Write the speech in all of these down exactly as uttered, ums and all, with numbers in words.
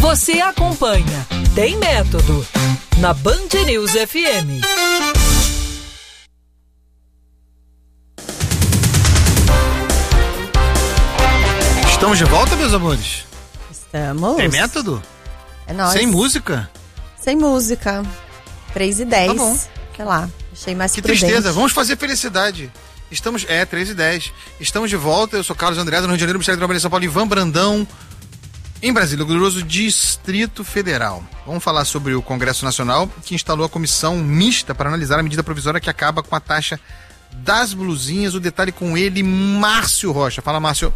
Você acompanha Tem Método na Band News F M. Estamos de volta, meus amores? Estamos. Tem método? É nóis. Sem música? Sem música. três e dez. Tá bom. Sei lá, achei mais Que prudente. tristeza, vamos fazer felicidade. Estamos, é, três e dez. Estamos de volta, eu sou Carlos André, no Rio de Janeiro, Ministério do Trabalho em São Paulo, Ivan Brandão, em Brasília, o glorioso Distrito Federal. Vamos falar sobre o Congresso Nacional, que instalou a comissão mista para analisar a medida provisória que acaba com a taxa das blusinhas. O detalhe com ele, Márcio Rocha. Fala, Márcio.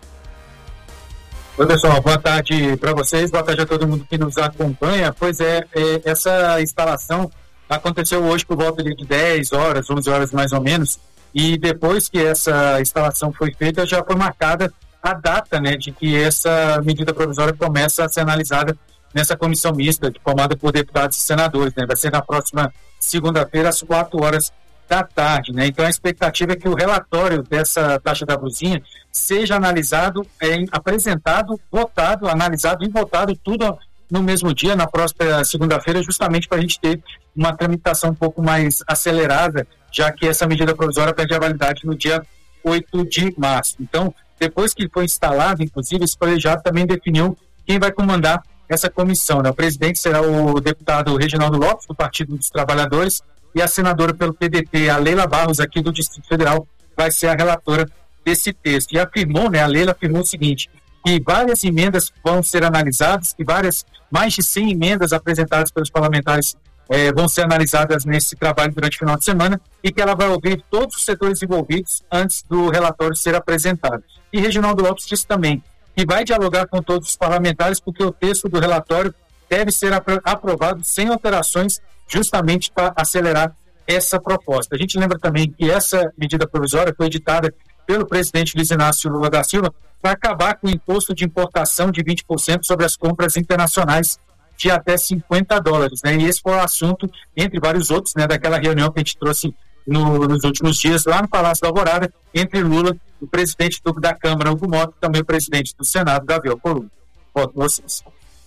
Oi, pessoal, boa tarde para vocês, boa tarde a todo mundo que nos acompanha. Pois é, é, essa instalação aconteceu hoje por volta de dez horas, onze horas mais ou menos, e depois que essa instalação foi feita, já foi marcada a data, né, de que essa medida provisória começa a ser analisada nessa comissão mista, formada por deputados e senadores, né, vai ser na próxima segunda-feira, às quatro horas da tarde, né, então a expectativa é que o relatório dessa taxa da blusinha seja analisado, é, apresentado, votado, analisado e votado tudo no mesmo dia, na próxima segunda-feira, justamente para a gente ter uma tramitação um pouco mais acelerada, já que essa medida provisória perde a validade no dia oito de março. Então, depois que foi instalado, inclusive, esse colegiado também definiu quem vai comandar essa comissão, né? O presidente será o deputado Reginaldo Lopes, do Partido dos Trabalhadores, e a senadora pelo P D T, a Leila Barros, aqui do Distrito Federal, vai ser a relatora desse texto. E afirmou, né, a Leila afirmou o seguinte, que várias emendas vão ser analisadas, que várias, mais de cem emendas apresentadas pelos parlamentares eh, vão ser analisadas nesse trabalho durante o final de semana e que ela vai ouvir todos os setores envolvidos antes do relatório ser apresentado. E Reginaldo Lopes disse também que vai dialogar com todos os parlamentares porque o texto do relatório deve ser apro- aprovado sem alterações, justamente para acelerar essa proposta. A gente lembra também que essa medida provisória foi editada pelo presidente Luiz Inácio Lula da Silva para acabar com o imposto de importação de vinte por cento sobre as compras internacionais de até cinquenta dólares, né? E esse foi o assunto, entre vários outros, né, daquela reunião que a gente trouxe no, nos últimos dias lá no Palácio da Alvorada, entre Lula, o presidente do, da Câmara, Hugo Mota, e também o presidente do Senado, Davi Alcolumbre. Volto com vocês.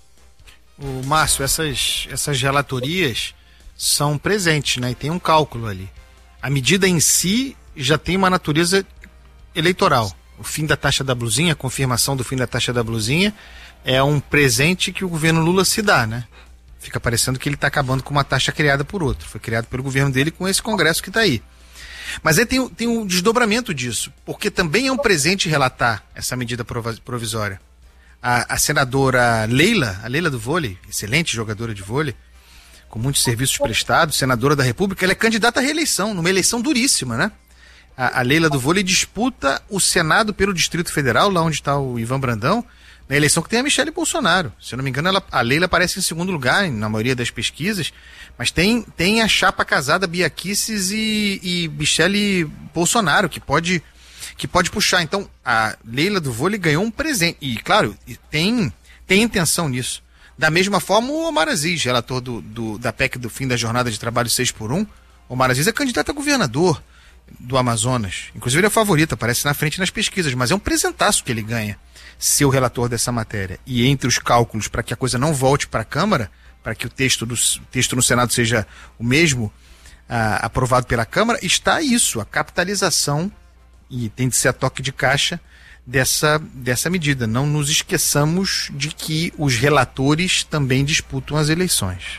O Márcio, essas, essas relatorias são presentes, né? E tem um cálculo ali. A medida em si já tem uma natureza eleitoral. O fim da taxa da blusinha, a confirmação do fim da taxa da blusinha é um presente que o governo Lula se dá, né? Fica parecendo que ele está acabando com uma taxa criada por outro. Foi criado pelo governo dele com esse Congresso que está aí. Mas aí tem, tem um desdobramento disso, porque também é um presente relatar essa medida provisória. A, a senadora Leila, a Leila do vôlei, excelente jogadora de vôlei, com muitos serviços prestados, senadora da República, ela é candidata à reeleição, numa eleição duríssima, né? A, a Leila do vôlei disputa o Senado pelo Distrito Federal, lá onde está o Ivan Brandão, na eleição que tem a Michele Bolsonaro. Se eu não me engano, ela, a Leila aparece em segundo lugar na maioria das pesquisas, mas tem, tem a chapa casada Bia Kicis e, e Michele Bolsonaro, que pode, que pode puxar. Então, a Leila do vôlei ganhou um presente. E, claro, tem, tem intenção nisso. Da mesma forma, o Omar Aziz, relator do, do, da P E C do fim da jornada de trabalho seis por um, o Omar Aziz é candidato a governador do Amazonas. Inclusive, ele é favorito, aparece na frente nas pesquisas, mas é um presentaço que ele ganha, ser o relator dessa matéria. E entre os cálculos para que a coisa não volte para a Câmara, para que o texto, do, texto no Senado seja o mesmo ah, aprovado pela Câmara, está isso, a capitalização, e tem de ser a toque de caixa dessa, dessa medida. Não nos esqueçamos de que os relatores também disputam as eleições.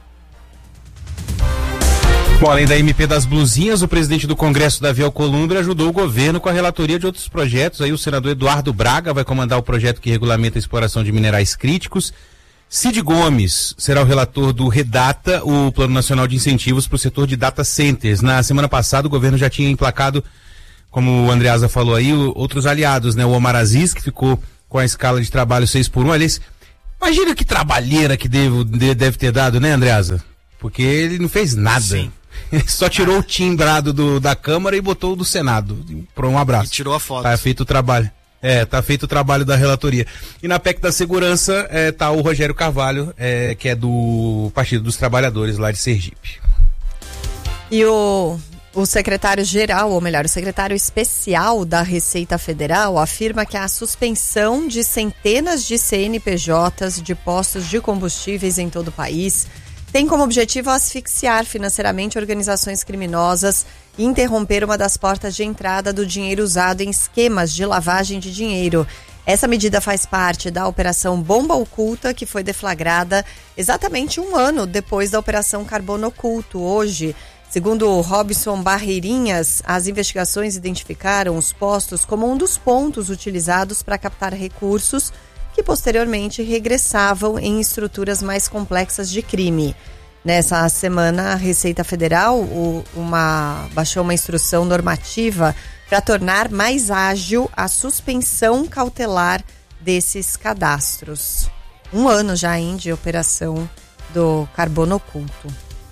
Bom, além da M P das blusinhas, o presidente do Congresso, Davi Alcolumbre, ajudou o governo com a relatoria de outros projetos. Aí o senador Eduardo Braga vai comandar o projeto que regulamenta a exploração de minerais críticos. Cid Gomes será o relator do REDATA, o Plano Nacional de Incentivos para o setor de data centers. Na semana passada, o governo já tinha emplacado, como o Andreasa falou aí, o, outros aliados, né? O Omar Aziz, que ficou com a escala de trabalho seis por um. Aliás, imagina que trabalheira que deve, deve ter dado, né, Andreasa? Porque ele não fez nada. Sim. Ele só tirou o timbrado do, da Câmara e botou o do Senado. Por um abraço. E tirou a foto. Tá feito o trabalho. É, tá feito o trabalho da relatoria. E na P E C da Segurança é, tá o Rogério Carvalho, é, que é do Partido dos Trabalhadores lá de Sergipe. E o O secretário-geral, ou melhor, o secretário especial da Receita Federal afirma que a suspensão de centenas de C N P Js de postos de combustíveis em todo o país tem como objetivo asfixiar financeiramente organizações criminosas e interromper uma das portas de entrada do dinheiro usado em esquemas de lavagem de dinheiro. Essa medida faz parte da Operação Bomba Oculta, que foi deflagrada exatamente um ano depois da Operação Carbono Oculto. Hoje, segundo Robson Barreirinhas, as investigações identificaram os postos como um dos pontos utilizados para captar recursos que posteriormente regressavam em estruturas mais complexas de crime. Nessa semana, a Receita Federal o, uma, baixou uma instrução normativa para tornar mais ágil a suspensão cautelar desses cadastros. Um ano já hein, de operação do Carbono Oculto.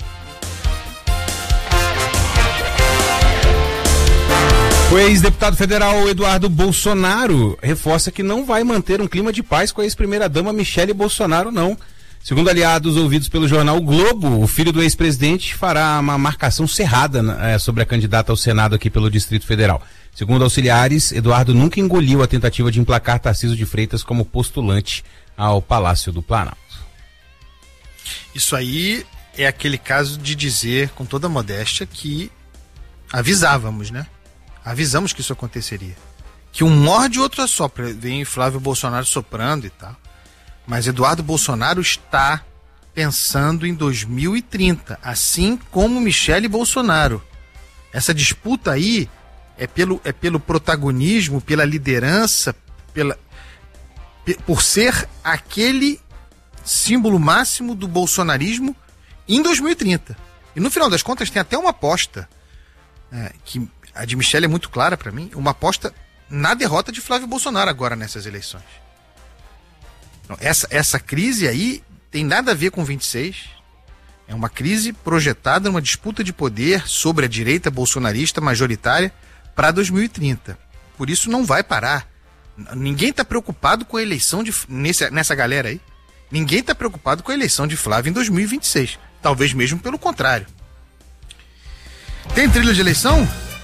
O ex-deputado federal Eduardo Bolsonaro reforça que não vai manter um clima de paz com a ex-primeira-dama Michele Bolsonaro, não. Segundo aliados ouvidos pelo jornal O Globo, o filho do ex-presidente fará uma marcação cerrada é, sobre a candidata ao Senado aqui pelo Distrito Federal. Segundo auxiliares, Eduardo nunca engoliu a tentativa de emplacar Tarcísio de Freitas como postulante ao Palácio do Planalto. Isso aí é aquele caso de dizer, com toda a modéstia, que avisávamos, né? Avisamos que isso aconteceria. Que um morde e outro assopra. Vem Flávio Bolsonaro soprando e tal. Mas Eduardo Bolsonaro está pensando em dois mil e trinta, assim como Michele Bolsonaro. Essa disputa aí é pelo, é pelo protagonismo, pela liderança, pela, por ser aquele símbolo máximo do bolsonarismo em dois mil e trinta. E no final das contas tem até uma aposta, é, que a de Michele é muito clara para mim, uma aposta na derrota de Flávio Bolsonaro agora nessas eleições. Então, essa, essa crise aí tem nada a ver com vinte e seis, é uma crise projetada numa disputa de poder sobre a direita bolsonarista majoritária para dois mil e trinta. Por isso não vai parar. Ninguém está preocupado com a eleição de, nesse, nessa galera aí. Ninguém está preocupado com a eleição de Flávio em dois mil e vinte e seis. Talvez mesmo pelo contrário. Tem trilha de eleição?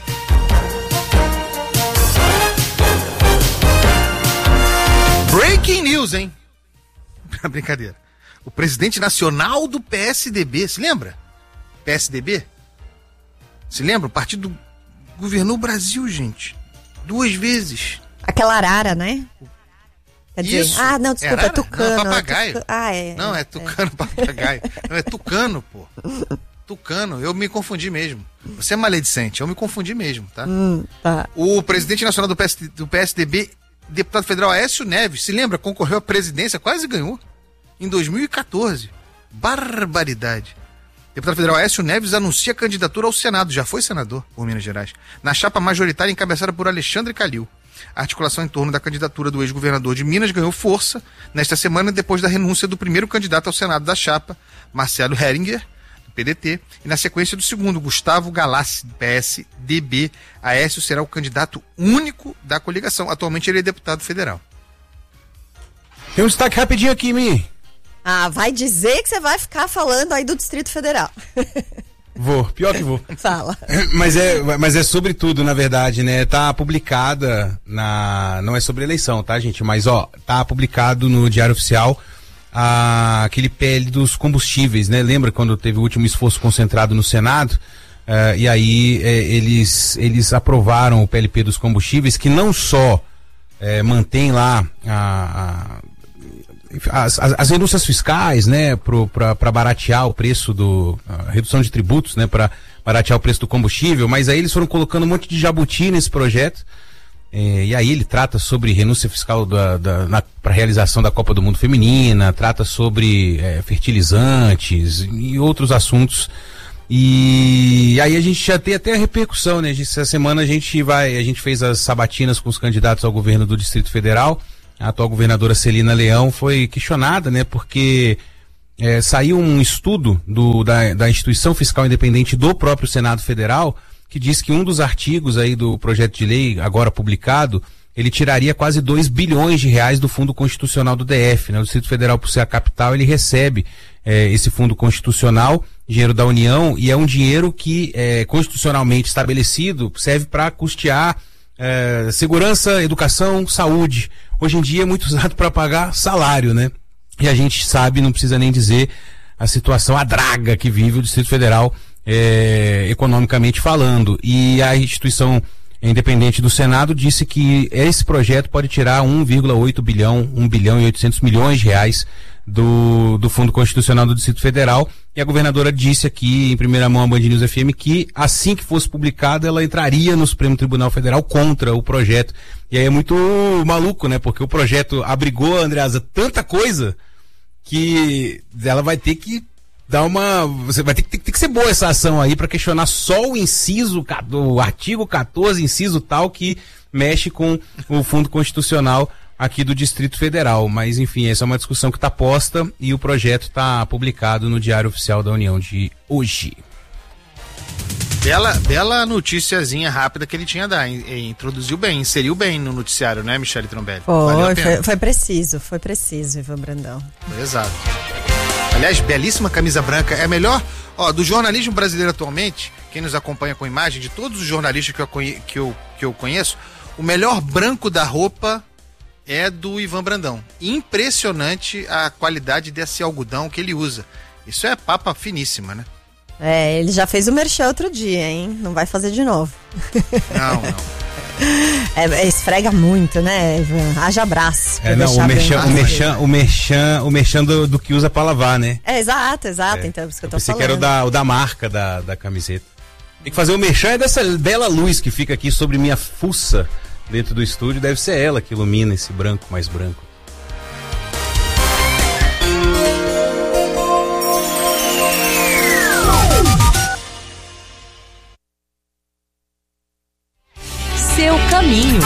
Breaking news, hein? Brincadeira. O presidente nacional do P S D B, se lembra? P S D B? Se lembra? O partido governou o Brasil, gente. Duas vezes. Aquela arara, né? Quer dizer, Isso. ah, não, desculpa, é, é tucano. Não, é papagaio. É tuca... Ah, é. Não, é tucano, é. papagaio. Não, é tucano, pô. Tucano, eu me confundi mesmo. Você é maledicente, eu me confundi mesmo, tá? Hum, tá. O presidente nacional do, P S, do P S D B, deputado federal Aécio Neves, se lembra? Concorreu à presidência, quase ganhou. Em dois mil e quatorze. Barbaridade. Deputado federal Aécio Neves anuncia a candidatura ao Senado, já foi senador por Minas Gerais, na chapa majoritária encabeçada por Alexandre Calil. A articulação em torno da candidatura do ex-governador de Minas ganhou força nesta semana depois da renúncia do primeiro candidato ao Senado da chapa, Marcelo Heringer, do P D T, e na sequência do segundo, Gustavo Galassi, do P S D B. Aécio será o candidato único da coligação. Atualmente ele é deputado federal. Tem um destaque rapidinho aqui, Mi. Ah, vai dizer que você vai ficar falando aí do Distrito Federal. Vou, pior que vou. Fala. Mas é, mas é sobre tudo, na verdade, né? Tá publicada na... Não é sobre eleição, tá, gente? Mas, ó, tá publicado no Diário Oficial a, aquele P L dos combustíveis, né? Lembra quando teve o último esforço concentrado no Senado? Uh, e aí é, eles, eles aprovaram o P L P dos combustíveis, que não só é, mantém lá a... a As, as, as renúncias fiscais, né, para baratear o preço do, a redução de tributos, né, para baratear o preço do combustível, mas aí eles foram colocando um monte de jabuti nesse projeto, eh, e aí ele trata sobre renúncia fiscal da, da, para realização da Copa do Mundo Feminina, trata sobre eh, fertilizantes e outros assuntos, e aí a gente já tem até a repercussão, né, essa semana a gente vai, a gente fez as sabatinas com os candidatos ao governo do Distrito Federal. A atual governadora Celina Leão foi questionada, né, porque é, saiu um estudo do, da, da Instituição Fiscal Independente do próprio Senado Federal, que diz que um dos artigos aí do projeto de lei, agora publicado, ele tiraria quase dois bilhões de reais do Fundo Constitucional do D F, né? O Distrito Federal, por ser a capital, ele recebe é, esse Fundo Constitucional dinheiro da União, e é um dinheiro que é constitucionalmente estabelecido, serve para custear é, segurança, educação, saúde. Hoje em dia é muito usado para pagar salário, né? E a gente sabe, não precisa nem dizer, a situação, a draga que vive o Distrito Federal é, economicamente falando. E a instituição independente do Senado disse que esse projeto pode tirar um vírgula oito bilhão, um bilhão e oitocentos milhões de reais do, do Fundo Constitucional do Distrito Federal, e a governadora disse aqui em primeira mão à Band News F M que assim que fosse publicado ela entraria no Supremo Tribunal Federal contra o projeto. E aí é muito maluco, né? Porque o projeto abrigou, Andreasa, tanta coisa que ela vai ter que dar uma, você vai ter que, ter que ser boa essa ação aí para questionar só o inciso, o artigo quatorze, inciso tal, que mexe com o Fundo Constitucional aqui do Distrito Federal. Mas enfim, essa é uma discussão que está posta e o projeto está publicado no Diário Oficial da União de hoje. Bela, bela noticiazinha rápida que ele tinha a dar, introduziu bem, inseriu bem no noticiário, né, Michele Trombelli? Foi, foi, foi preciso, foi preciso, Ivan Brandão. Exato. Aliás, belíssima camisa branca, é melhor, ó, do jornalismo brasileiro atualmente, quem nos acompanha com imagem, de todos os jornalistas que eu, que eu, que eu conheço, o melhor branco da roupa é do Ivan Brandão. Impressionante a qualidade desse algodão que ele usa. Isso é papa finíssima, né? É, ele já fez o merchan outro dia, hein? Não vai fazer de novo. Não, não. É, esfrega muito, né, Ivan? Haja abraço. É, não, o merchan, o merchan, o merchan, o merchan do, do que usa pra lavar, né? É, exato, exato. É. Então é isso que eu tô eu pensei falando. que era o da, o da marca da, da camiseta. Tem que fazer o merchan é dessa bela luz que fica aqui sobre minha fuça dentro do estúdio. Deve ser ela que ilumina esse branco mais branco. Seu caminho.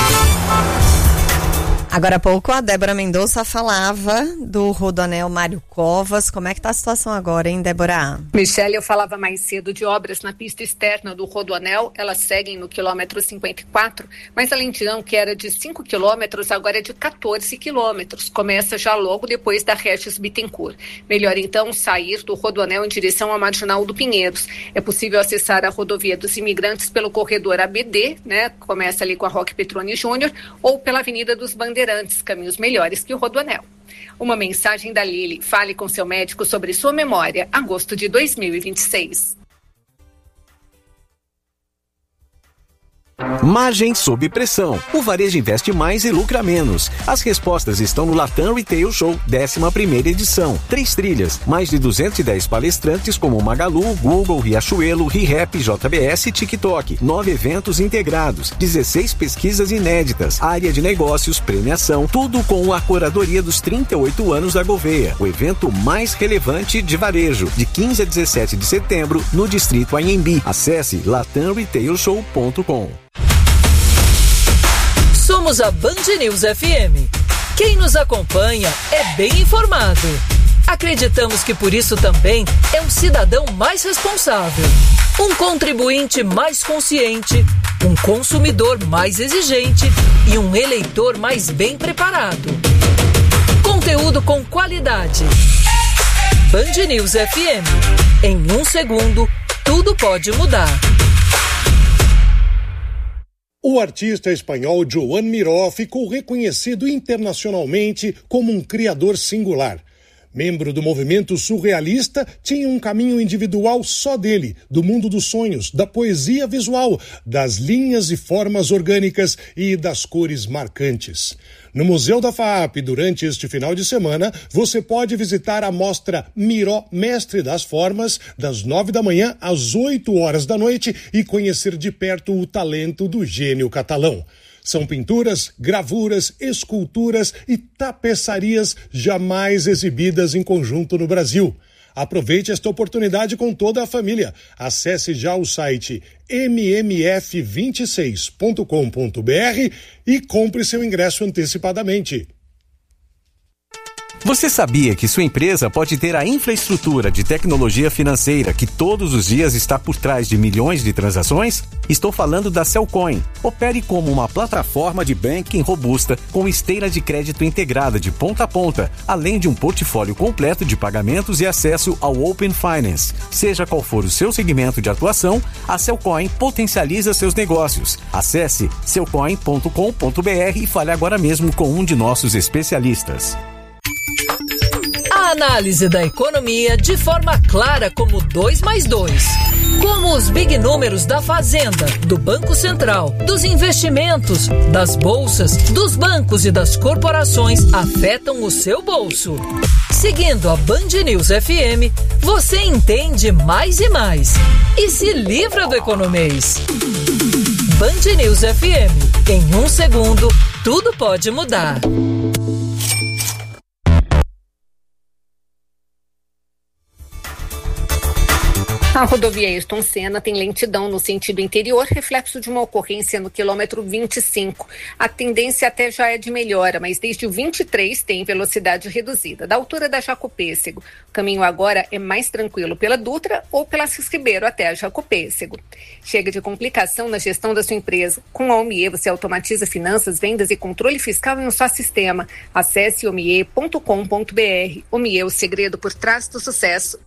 Agora há pouco a Débora Mendonça falava do Rodoanel Mário Covas. Como é que tá a situação agora, hein, Débora? Michele, eu falava mais cedo de obras na pista externa do Rodoanel. Elas seguem no quilômetro cinquenta e quatro, mas a lentidão, que era de cinco quilômetros, agora é de quatorze quilômetros. Começa já logo depois da Regis Bittencourt. Melhor então sair do Rodoanel em direção à Marginal do Pinheiros. É possível acessar a rodovia dos imigrantes pelo corredor A B D, né? Começa ali com a Roque Petroni Júnior, ou pela Avenida dos Bandeirantes, caminhos melhores que o Rodoanel. Uma mensagem da Lili: fale com seu médico sobre sua memória, agosto de dois mil e vinte e seis. Margem sob pressão. O varejo investe mais e lucra menos. As respostas estão no Latam Retail Show, décima primeira edição. Três trilhas, mais de duzentos e dez palestrantes como Magalu, Google, Riachuelo, ReHap, J B S e TikTok. Nove eventos integrados, dezesseis pesquisas inéditas, área de negócios, premiação, tudo com a curadoria dos trinta e oito anos da Gouveia. O evento mais relevante de varejo, de quinze a dezessete de setembro, no Distrito Anhembi. Acesse latam retail show ponto com. Somos a Band News F M. Quem nos acompanha é bem informado. Acreditamos que por isso também é um cidadão mais responsável, um contribuinte mais consciente, um consumidor mais exigente e um eleitor mais bem preparado. Conteúdo com qualidade. Band News F M. Em um segundo, tudo pode mudar. O artista espanhol Joan Miró ficou reconhecido internacionalmente como um criador singular. Membro do movimento surrealista, tinha um caminho individual só dele, do mundo dos sonhos, da poesia visual, das linhas e formas orgânicas e das cores marcantes. No Museu da FAAP, durante este final de semana, você pode visitar a mostra Miró, Mestre das Formas, das nove da manhã às oito horas da noite e conhecer de perto o talento do gênio catalão. São pinturas, gravuras, esculturas e tapeçarias jamais exibidas em conjunto no Brasil. Aproveite esta oportunidade com toda a família. Acesse já o site m m f vinte e seis ponto com ponto b r e compre seu ingresso antecipadamente. Você sabia que sua empresa pode ter a infraestrutura de tecnologia financeira que todos os dias está por trás de milhões de transações? Estou falando da Cellcoin. Opere como uma plataforma de banking robusta com esteira de crédito integrada de ponta a ponta, além de um portfólio completo de pagamentos e acesso ao Open Finance. Seja qual for o seu segmento de atuação, a Cellcoin potencializa seus negócios. Acesse cellcoin ponto com ponto b r e fale agora mesmo com um de nossos especialistas. A análise da economia de forma clara como dois mais dois. Como os big números da Fazenda, do Banco Central, dos investimentos, das bolsas, dos bancos e das corporações afetam o seu bolso. Seguindo a Band News F M, você entende mais e mais. E se livra do economês. Band News F M. Em um segundo, tudo pode mudar. A rodovia Ayrton Senna tem lentidão no sentido interior, reflexo de uma ocorrência no quilômetro vinte e cinco. A tendência até já é de melhora, mas desde o vinte e três tem velocidade reduzida. Da altura da Jacopêssego, o caminho agora é mais tranquilo pela Dutra ou pela Assis Ribeiro até a Jacopêssego. Chega de complicação na gestão da sua empresa. Com a Omie, você automatiza finanças, vendas e controle fiscal em um só sistema. Acesse omie ponto com ponto b r. Omie, o segredo por trás do sucesso.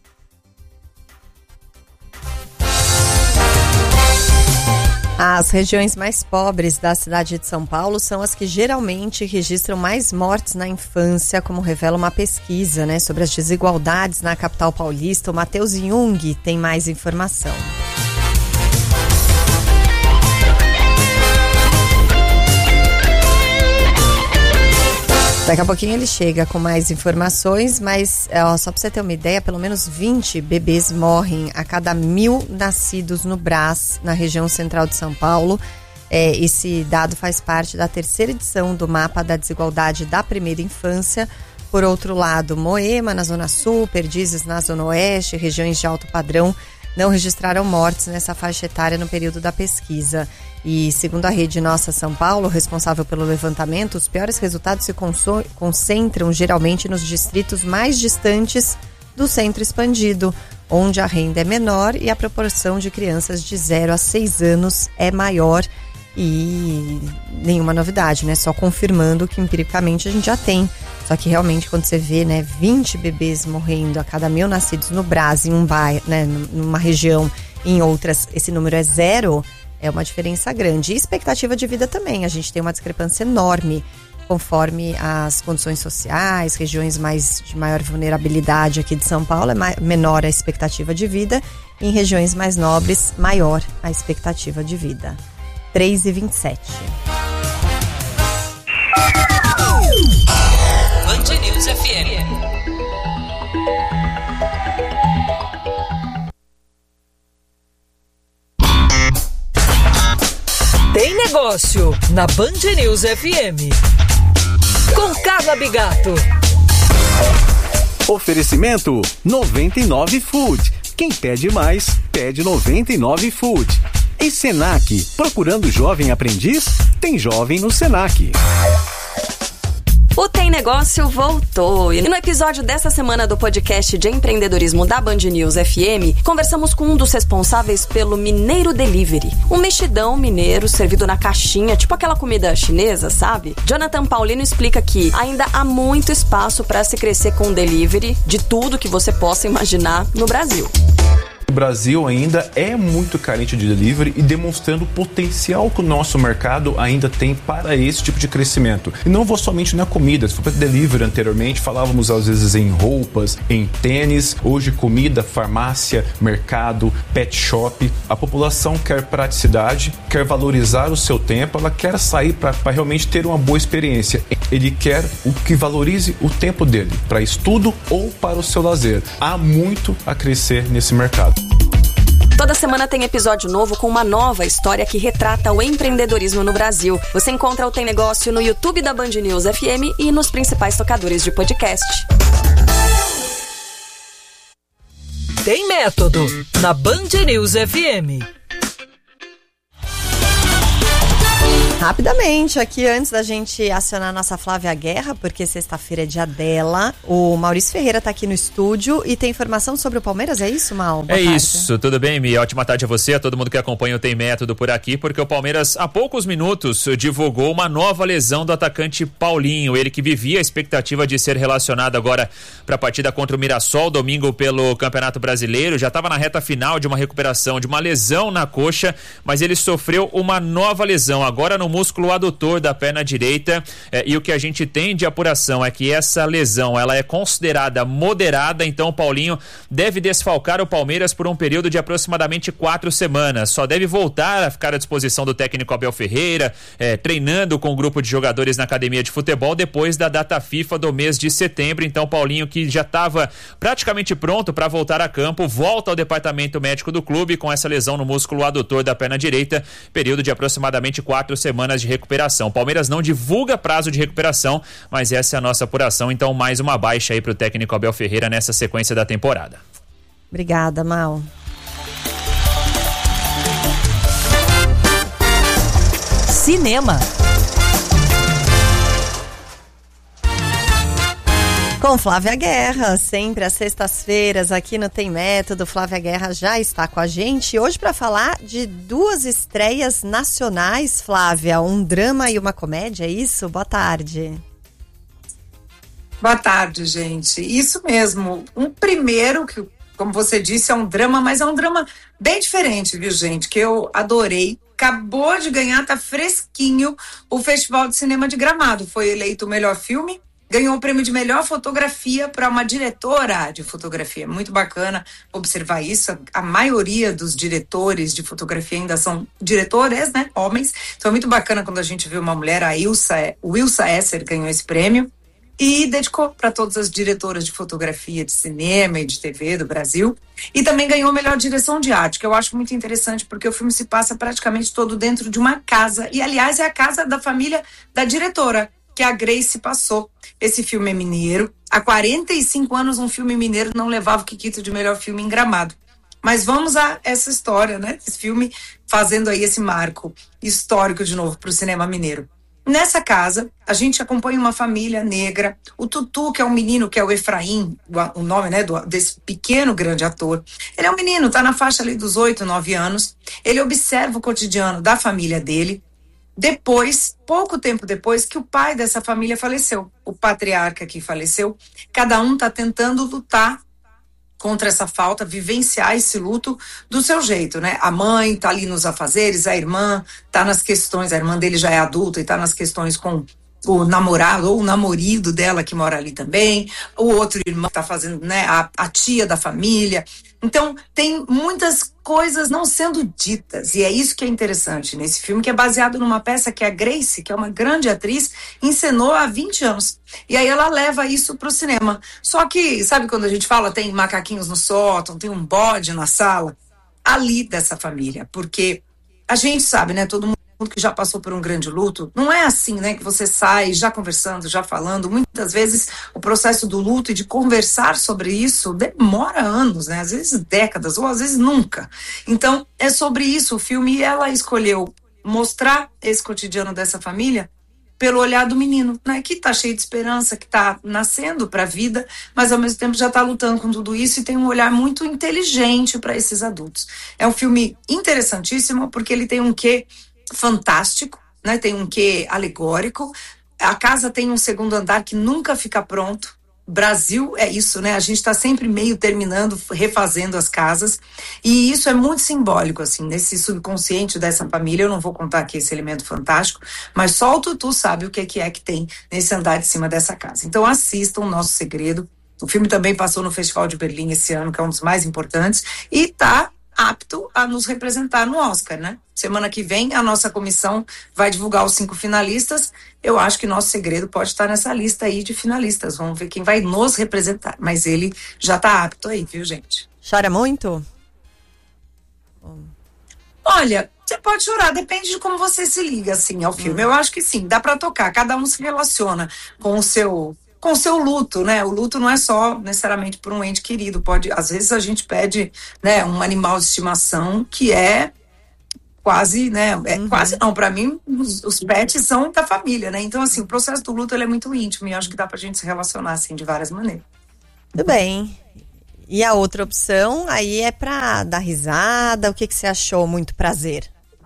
As regiões mais pobres da cidade de São Paulo são as que geralmente registram mais mortes na infância, como revela uma pesquisa, né, sobre as desigualdades na capital paulista. O Matheus Jung tem mais informação. Daqui a pouquinho ele chega com mais informações, mas ó, só para você ter uma ideia, pelo menos vinte bebês morrem a cada mil nascidos no Brás, na região central de São Paulo. É, esse dado faz parte da terceira edição do Mapa da Desigualdade da Primeira Infância. Por outro lado, Moema, na Zona Sul, Perdizes, na Zona Oeste, regiões de alto padrão, não registraram mortes nessa faixa etária no período da pesquisa. E segundo a rede Nossa São Paulo, responsável pelo levantamento, os piores resultados se conso- concentram geralmente nos distritos mais distantes do centro expandido, onde a renda é menor e a proporção de crianças de zero a seis anos é maior. E nenhuma novidade, né? Só confirmando que empiricamente a gente já tem. Só que realmente quando você vê, né, vinte bebês morrendo a cada mil nascidos no Brás, em um bairro, né, numa região, em outras esse número é zero, é uma diferença grande. E expectativa de vida também, a gente tem uma discrepância enorme conforme as condições sociais, regiões mais de maior vulnerabilidade aqui de São Paulo, é mais, menor a expectativa de vida, em regiões mais nobres, maior a expectativa de vida. três e vinte e sete. Band News F M. Tem negócio na Band News F M. Com Carla Bigato. Oferecimento noventa e nove Food. Quem pede mais, pede noventa e nove Food. E Senac, procurando jovem aprendiz? Tem jovem no Senac. O Tem Negócio voltou. E no episódio dessa semana do podcast de empreendedorismo da Band News F M, conversamos com um dos responsáveis pelo Mineiro Delivery. Um mexidão mineiro servido na caixinha, tipo aquela comida chinesa, sabe? Jonathan Paulino explica que ainda há muito espaço para se crescer com delivery de tudo que você possa imaginar no Brasil. O Brasil ainda é muito carente de delivery e demonstrando o potencial que o nosso mercado ainda tem para esse tipo de crescimento. E não vou somente na comida, se for para delivery anteriormente, falávamos às vezes em roupas, em tênis, hoje comida, farmácia, mercado, pet shop. A população quer praticidade, quer valorizar o seu tempo, ela quer sair para realmente ter uma boa experiência. Ele quer o que valorize o tempo dele, para estudo ou para o seu lazer. Há muito a crescer nesse mercado. Toda semana tem episódio novo com uma nova história que retrata o empreendedorismo no Brasil. Você encontra o Tem Negócio no YouTube da Band News F M e nos principais tocadores de podcast. Tem método na Band News F M. Rapidamente, aqui antes da gente acionar a nossa Flávia Guerra, porque sexta-feira é dia dela, o Maurício Ferreira tá aqui no estúdio e tem informação sobre o Palmeiras, é isso, Mal? Boa é tarde. Isso, tudo bem, Mi? Ótima tarde a você, a todo mundo que acompanha o Tem Método por aqui, porque o Palmeiras, há poucos minutos, divulgou uma nova lesão do atacante Paulinho, ele que vivia a expectativa de ser relacionado agora para a partida contra o Mirassol, domingo pelo Campeonato Brasileiro, já estava na reta final de uma recuperação de uma lesão na coxa, mas ele sofreu uma nova lesão, agora no músculo adutor da perna direita, eh, e o que a gente tem de apuração é que essa lesão ela é considerada moderada, então o Paulinho deve desfalcar o Palmeiras por um período de aproximadamente quatro semanas, só deve voltar a ficar à disposição do técnico Abel Ferreira, eh, treinando com um grupo de jogadores na academia de futebol depois da data FIFA do mês de setembro, então o Paulinho, que já estava praticamente pronto para voltar a campo, volta ao departamento médico do clube com essa lesão no músculo adutor da perna direita, período de aproximadamente quatro semanas de recuperação. O Palmeiras não divulga prazo de recuperação, mas essa é a nossa apuração, então mais uma baixa aí pro técnico Abel Ferreira nessa sequência da temporada. Obrigada, Mal. Cinema. Com Flávia Guerra, sempre às sextas-feiras aqui no Tem Método. Flávia Guerra já está com a gente hoje para falar de duas estreias nacionais, Flávia, um drama e uma comédia, é isso? Boa tarde. Boa tarde, gente. Isso mesmo. Um primeiro, que, como você disse, é um drama, mas é um drama bem diferente, viu, gente? Que eu adorei. Acabou de ganhar, tá fresquinho, o Festival de Cinema de Gramado. Foi eleito o melhor filme. Ganhou o prêmio de melhor fotografia para uma diretora de fotografia. Muito bacana observar isso. A maioria dos diretores de fotografia ainda são diretores, né? Homens. Então é muito bacana quando a gente vê uma mulher, a Ilsa, o Ilsa Esser ganhou esse prêmio e dedicou para todas as diretoras de fotografia, de cinema e de T V do Brasil. E também ganhou a melhor direção de arte, que eu acho muito interessante, porque o filme se passa praticamente todo dentro de uma casa. E, aliás, é a casa da família da diretora, que a Grace passou. Esse filme é mineiro. Há quarenta e cinco anos um filme mineiro não levava o Kikito de melhor filme em Gramado. Mas vamos a essa história, né? Esse filme fazendo aí esse marco histórico de novo para o cinema mineiro. Nessa casa, a gente acompanha uma família negra. O Tutu, que é um menino, que é o Efraim, o nome, né, do, desse pequeno grande ator. Ele é um menino, tá na faixa ali dos oito, nove anos. Ele observa o cotidiano da família dele. Depois, pouco tempo depois, que o pai dessa família faleceu, o patriarca que faleceu, cada um está tentando lutar contra essa falta, vivenciar esse luto do seu jeito, né? A mãe está ali nos afazeres, a irmã está nas questões, a irmã dele já é adulta e está nas questões com o namorado ou o namorido dela que mora ali também, o outro irmão está fazendo, né, a, a tia da família. Então, tem muitas coisas não sendo ditas, e é isso que é interessante nesse filme, que é baseado numa peça que a Grace, que é uma grande atriz, encenou há vinte anos. E aí ela leva isso pro cinema. Só que, sabe quando a gente fala, tem macaquinhos no sótão, tem um bode na sala? Ali dessa família, porque a gente sabe, né, todo mundo que já passou por um grande luto, não é assim, né, que você sai já conversando, já falando. Muitas vezes o processo do luto e de conversar sobre isso demora anos, né, às vezes décadas, ou às vezes nunca. Então, é sobre isso o filme, e ela escolheu mostrar esse cotidiano dessa família pelo olhar do menino, né, que tá cheio de esperança, que tá nascendo para a vida, mas ao mesmo tempo já tá lutando com tudo isso e tem um olhar muito inteligente para esses adultos. É um filme interessantíssimo, porque ele tem um quê fantástico, né? Tem um quê alegórico. A casa tem um segundo andar que nunca fica pronto. Brasil é isso, né? A gente está sempre meio terminando, refazendo as casas, e isso é muito simbólico, assim, nesse subconsciente dessa família. Eu não vou contar aqui esse elemento fantástico, mas só o Tutu sabe o que é que, é que tem nesse andar de cima dessa casa. Então assistam O Nosso Segredo. O filme também passou no Festival de Berlim esse ano, que é um dos mais importantes, e tá apto a nos representar no Oscar, né? Semana que vem a nossa comissão vai divulgar os cinco finalistas. Eu acho que Nosso Segredo pode estar nessa lista aí de finalistas. Vamos ver quem vai nos representar. Mas ele já tá apto aí, viu, gente? Chora muito? Olha, você pode chorar, depende de como você se liga, assim, ao filme. Hum. Eu acho que sim, dá pra tocar. Cada um se relaciona com o seu... com o seu luto, né? O luto não é só necessariamente por um ente querido. Pode, às vezes a gente pede, né, um animal de estimação que é quase, né? É, uhum. Quase não, para mim, os, os pets são da família, né? Então, assim, o processo do luto ele é muito íntimo e acho que dá pra gente se relacionar, assim, de várias maneiras. Tudo bem. E a outra opção aí é pra dar risada, o que, que você achou? Muito prazer?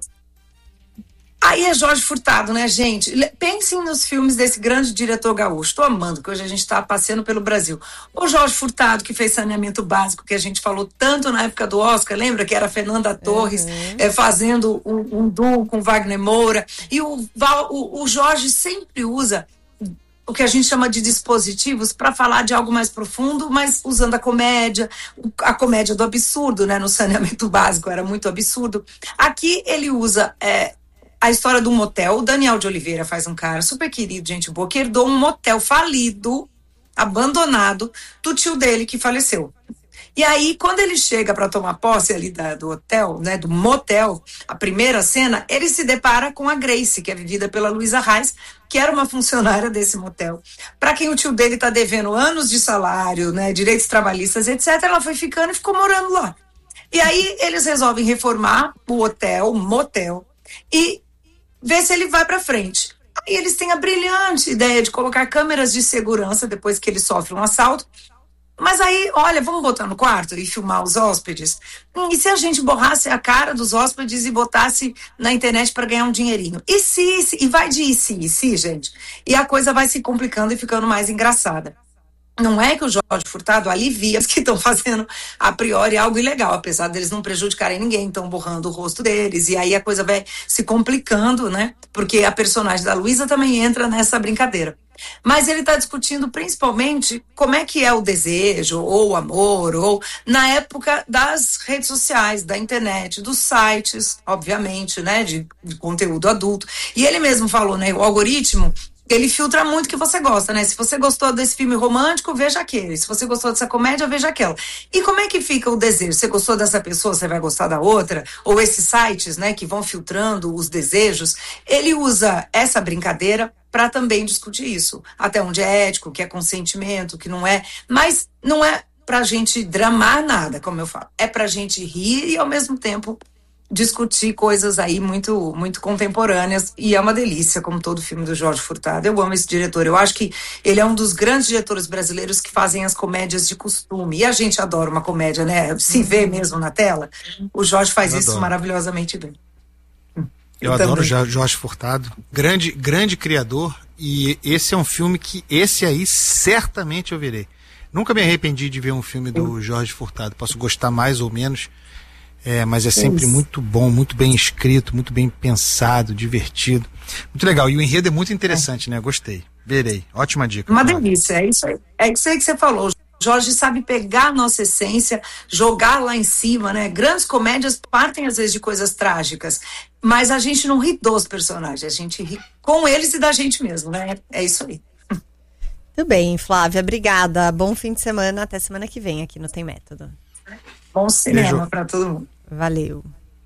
Aí é Jorge Furtado, né, gente? Pensem nos filmes desse grande diretor gaúcho. Tô amando, que hoje a gente tá passeando pelo Brasil. O Jorge Furtado, que fez Saneamento Básico, que a gente falou tanto na época do Oscar, lembra? Que era a Fernanda Torres uhum. é, fazendo um, um duo com Wagner Moura. E o, o, o Jorge sempre usa o que a gente chama de dispositivos para falar de algo mais profundo, mas usando a comédia, a comédia do absurdo, né? No Saneamento Básico era muito absurdo. Aqui ele usa... É, a história do motel. O Daniel de Oliveira faz um cara super querido, gente boa, que herdou um motel falido, abandonado, do tio dele que faleceu. E aí, quando ele chega para tomar posse ali da, do hotel, né, do motel, a primeira cena, ele se depara com a Grace, que é vivida pela Luísa Reis, que era uma funcionária desse motel. Para quem o tio dele tá devendo anos de salário, né, direitos trabalhistas, etcétera, ela foi ficando e ficou morando lá. E aí, eles resolvem reformar o hotel, o motel, e ver se ele vai para frente. Aí eles têm a brilhante ideia de colocar câmeras de segurança depois que ele sofre um assalto. Mas aí, olha, vamos botar no quarto e filmar os hóspedes? Hum, e se a gente borrasse a cara dos hóspedes e botasse na internet para ganhar um dinheirinho? E se, e se? E vai de e se, e se, gente? E a coisa vai se complicando e ficando mais engraçada. Não é que o Jorge Furtado alivia os que estão fazendo a priori algo ilegal, apesar deles não prejudicarem ninguém, estão borrando o rosto deles, e aí a coisa vai se complicando, né? Porque a personagem da Luísa também entra nessa brincadeira. Mas ele está discutindo principalmente como é que é o desejo, ou o amor, ou na época das redes sociais, da internet, dos sites, obviamente, né? De, de conteúdo adulto. E ele mesmo falou, né? O algoritmo, ele filtra muito o que você gosta, né? Se você gostou desse filme romântico, veja aquele. Se você gostou dessa comédia, veja aquela. E como é que fica o desejo? Você gostou dessa pessoa, você vai gostar da outra? Ou esses sites, né, que vão filtrando os desejos? Ele usa essa brincadeira para também discutir isso. Até onde é ético, o que é consentimento, o que não é. Mas não é pra gente dramar nada, como eu falo. É pra gente rir e, ao mesmo tempo, discutir coisas aí muito, muito contemporâneas, e é uma delícia, como todo filme do Jorge Furtado. Eu amo esse diretor, eu acho que ele é um dos grandes diretores brasileiros que fazem as comédias de costume, e a gente adora uma comédia, né, se vê mesmo na tela. O Jorge faz eu isso adoro. maravilhosamente bem. Eu, eu adoro o Jorge Furtado, grande, grande criador, e esse é um filme que, esse aí, certamente eu verei. Nunca me arrependi de ver um filme do Jorge Furtado, posso gostar mais ou menos, É, mas é sempre isso. muito bom, muito bem escrito, muito bem pensado, divertido. Muito legal. E o enredo é muito interessante, é. né? Gostei. Verei. Ótima dica. Uma claro. delícia, é isso aí. É isso aí que você falou. Jorge sabe pegar a nossa essência, jogar lá em cima, né? Grandes comédias partem às vezes de coisas trágicas, mas a gente não ri dos personagens, a gente ri com eles e da gente mesmo, né? É isso aí. Tudo bem, Flávia. Obrigada. Bom fim de semana. Até semana que vem aqui no Tem Método. Bom cinema para todo mundo. Valeu.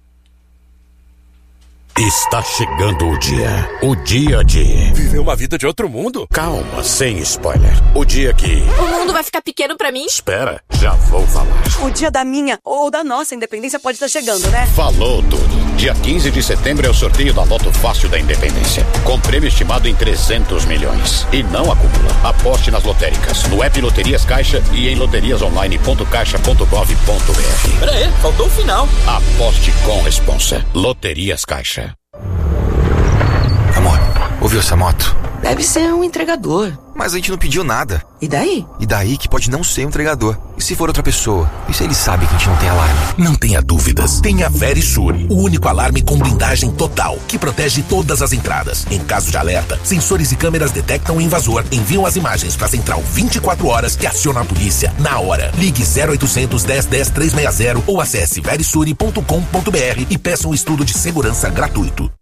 Está chegando o dia. O dia de... viver uma vida de outro mundo? Calma, sem spoiler. O dia que... o mundo vai ficar pequeno pra mim? Espera, já vou falar. O dia da minha ou da nossa independência pode estar chegando, né? Falou tudo. Dia quinze de setembro é o sorteio da Loto Fácil da Independência. Com prêmio estimado em trezentos milhões. E não acumula. Aposte nas lotéricas, no app Loterias Caixa e em loterias online ponto caixa ponto gov ponto br. Pera aí, faltou o final. Aposte com responsa. Loterias Caixa. Amor, ouviu essa moto? Deve ser um entregador. Mas a gente não pediu nada. E daí? E daí que pode não ser um entregador. E se for outra pessoa? E se ele sabe que a gente não tem alarme? Não tenha dúvidas. Tenha a Verisure, o único alarme com blindagem total, que protege todas as entradas. Em caso de alerta, sensores e câmeras detectam o invasor, enviam as imagens para a central vinte e quatro horas e aciona a polícia na hora. Ligue zero oitocentos, dez, dez, trezentos e sessenta ou acesse verisure ponto com ponto br e peça um estudo de segurança gratuito.